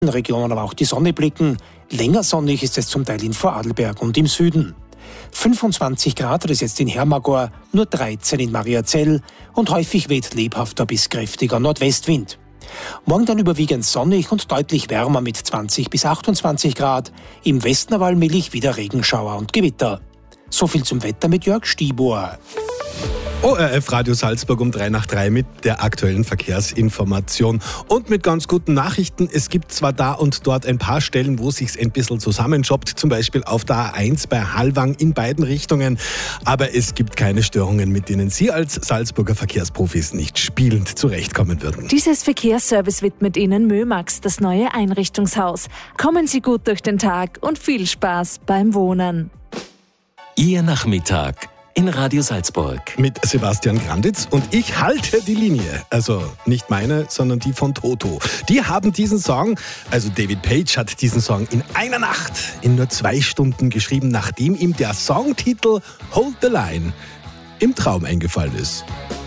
Regionen aber auch die Sonne blicken. Länger sonnig ist es zum Teil in Vorarlberg und im Süden. 25 Grad hat es jetzt in Hermagor, nur 13 in Mariazell und häufig weht lebhafter bis kräftiger Nordwestwind. Morgen dann überwiegend sonnig und deutlich wärmer mit 20 bis 28 Grad. Im Westen aber allmählich wieder Regenschauer und Gewitter. So viel zum Wetter mit Jörg Stiebuhr. ORF Radio Salzburg um 3 nach 3 mit der aktuellen Verkehrsinformation und mit ganz guten Nachrichten. Es gibt zwar da und dort ein paar Stellen, wo es sich ein bisschen zusammenschoppt, zum Beispiel auf der A1 bei Hallwang in beiden Richtungen, aber es gibt keine Störungen, mit denen Sie als Salzburger Verkehrsprofis nicht spielend zurechtkommen würden. Dieses Verkehrsservice widmet Ihnen Mömax, das neue Einrichtungshaus. Kommen Sie gut durch den Tag und viel Spaß beim Wohnen. Ihr Nachmittag in Radio Salzburg. Mit Sebastian Granditz und ich halte die Linie. Also nicht meine, sondern die von Toto. Die haben diesen Song, also David Page hat diesen Song in einer Nacht, in nur 2 Stunden geschrieben, nachdem ihm der Songtitel Hold the Line im Traum eingefallen ist.